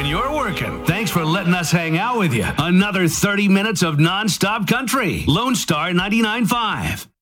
you're working. Thanks for letting us hang out with you. Another 30 minutes of nonstop country. Lone Star 99.5.